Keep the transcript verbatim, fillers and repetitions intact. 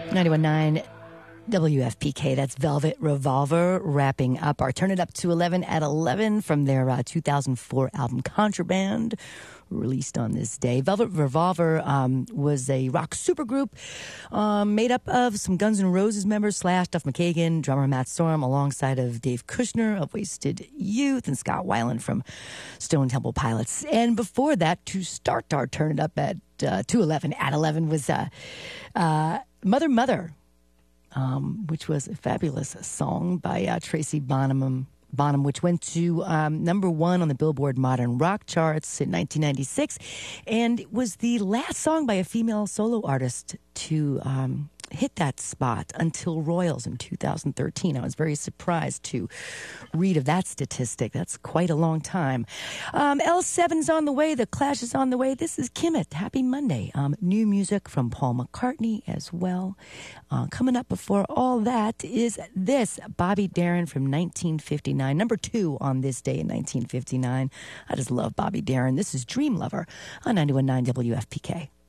ninety-one point nine W F P K, that's Velvet Revolver, wrapping up our Turn It Up to eleven at eleven from their uh, two thousand four album Contraband, released on this day. Velvet Revolver um, was a rock supergroup um, made up of some Guns N' Roses members, Slash, Duff McKagan, drummer Matt Storm, alongside of Dave Kushner of Wasted Youth and Scott Weiland from Stone Temple Pilots. And before that, to start our Turn It Up at uh, two eleven at eleven was uh, uh, Mother Mother, Um, which was a fabulous song by uh, Tracy Bonham, Bonham, which went to um, number one on the Billboard Modern Rock charts in nineteen ninety-six, and it was the last song by a female solo artist to um, hit that spot until Royals in two thousand thirteen. I was very surprised to read of that statistic. That's quite a long time. Um, L seven's on the way. The Clash is on the way. This is Kimmit. Happy Monday. Um, new music from Paul McCartney as well. Uh, coming up before all that is this, Bobby Darin from nineteen fifty-nine, number two on this day in nineteen fifty-nine. I just love Bobby Darin. This is Dream Lover on ninety-one point nine W F P K.